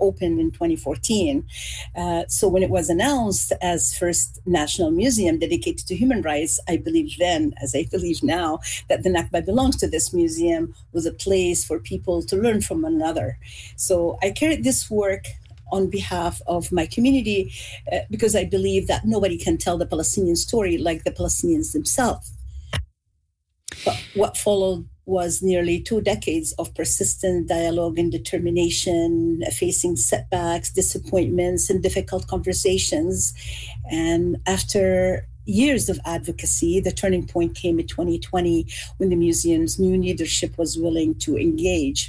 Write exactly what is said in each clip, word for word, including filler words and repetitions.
opened in twenty fourteen. Uh, so when it was announced as first national museum dedicated to human rights, I believed then, as I believe now, that the Nakba belongs to this museum, was a place for people to learn from one another. So I carried this work on behalf of my community uh, because I believe that nobody can tell the Palestinian story like the Palestinians themselves. But what followed was nearly two decades of persistent dialogue and determination, facing setbacks, disappointments, and difficult conversations. And after years of advocacy, the turning point came in twenty twenty when the museum's new leadership was willing to engage.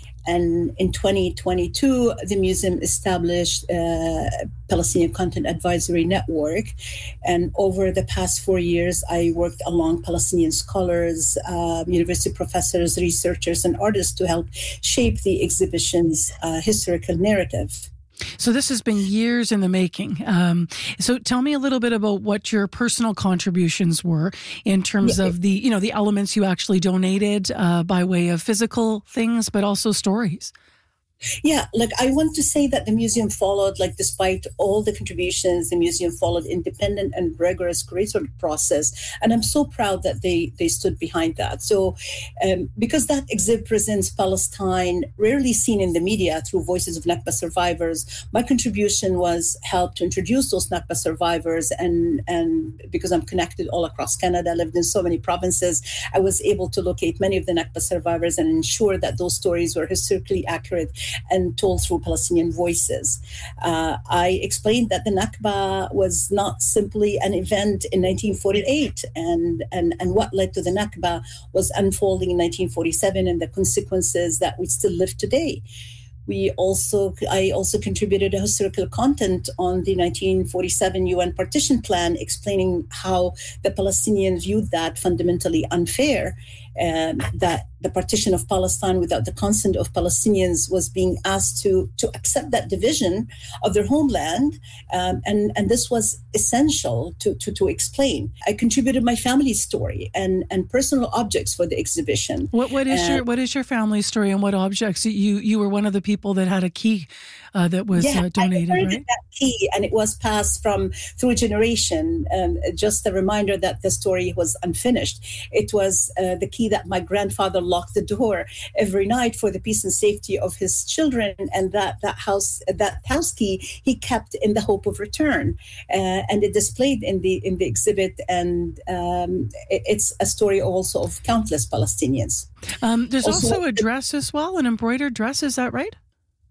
And in twenty twenty-two, the museum established a Palestinian Content Advisory Network. And over the past four years, I worked along Palestinian scholars, uh, university professors, researchers, and artists to help shape the exhibition's uh, historical narrative. So this has been years in the making. Um, so tell me a little bit about what your personal contributions were in terms yeah. of the, you know, the elements you actually donated uh, by way of physical things, but also stories. Yeah, like I want to say that the museum followed, like despite all the contributions, the museum followed independent and rigorous curatorial process. And I'm so proud that they, they stood behind that. So um, because that exhibit presents Palestine rarely seen in the media through Voices of Nakba Survivors, my contribution was help to introduce those Nakba survivors. And, and because I'm connected all across Canada, lived in so many provinces, I was able to locate many of the Nakba survivors and ensure that those stories were historically accurate and told through Palestinian voices. Uh, I explained that the Nakba was not simply an event in nineteen forty-eight, and, and, and what led to the Nakba was unfolding in nineteen forty-seven and the consequences that we still live today. We also, I also contributed a historical content on the nineteen forty-seven U N partition plan, explaining how the Palestinians viewed that fundamentally unfair, and that the partition of Palestine without the consent of Palestinians was being asked to, to accept that division of their homeland. Um, and, and this was essential to, to, to explain. I contributed my family story and, and personal objects for the exhibition. What, what is uh, your what is your family story and what objects? You, you were one of the people that had a key uh, that was yeah, uh, donated, I right? that key, and it was passed from through a generation. Um, just a reminder that the story was unfinished. It was uh, the key that my grandfather locked the door every night for the peace and safety of his children, and that that house that house key he kept in the hope of return, uh, and it displayed in the in the exhibit. And um, it, it's a story also of countless Palestinians. Um, there's also, also a dress as well, an embroidered dress. Is that right?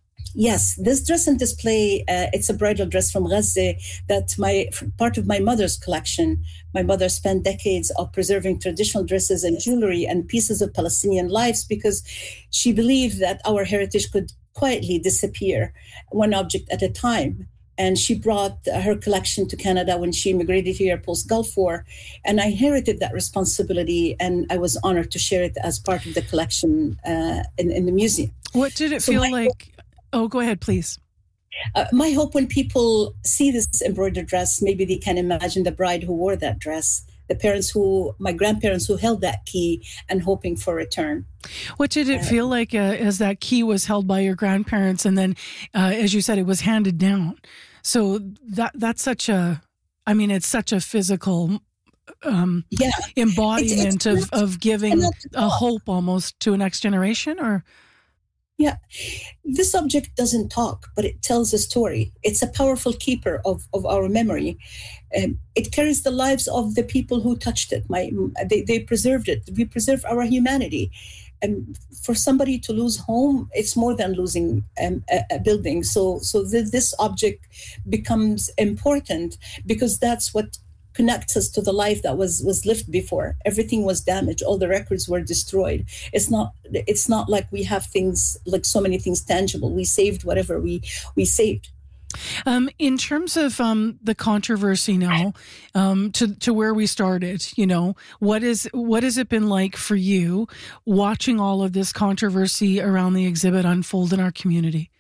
Yes, this dress and display, uh, it's a bridal dress from Gaza that my part of my mother's collection. My mother spent decades of preserving traditional dresses and jewelry and pieces of Palestinian lives because she believed that our heritage could quietly disappear, one object at a time. And she brought her collection to Canada when she immigrated here post-Gulf War. And I inherited that responsibility, and I was honored to share it as part of the collection uh, in, in the museum. What did it so feel like? Oh, go ahead, please. Uh, my hope when people see this embroidered dress, maybe they can imagine the bride who wore that dress, the parents who, my grandparents who held that key and hoping for return. What did it uh, feel like uh, as that key was held by your grandparents and then, uh, as you said, it was handed down? So that that's such a, I mean, it's such a physical um, yeah. embodiment it's, it's, of, of giving a hope almost to a next generation, or? Yeah, this object doesn't talk, but it tells a story. It's a powerful keeper of, of our memory. Um, it carries the lives of the people who touched it. My, they, they preserved it. We preserve our humanity. And for somebody to lose home, it's more than losing um, a, a building. So, so th- this object becomes important because that's what connects us to the life that was was lived before. Everything was damaged. All the records were destroyed. It's not it's not like we have things, like so many things tangible. We saved whatever we we saved. Um, in terms of um, the controversy now, um, to to where we started, you know, what is what has it been like for you watching all of this controversy around the exhibit unfold in our community?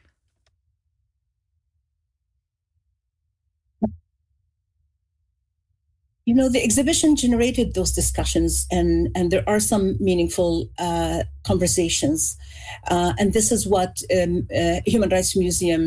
You know, the exhibition generated those discussions, and, and there are some meaningful uh, conversations. Uh, and this is what um, uh, Human Rights Museum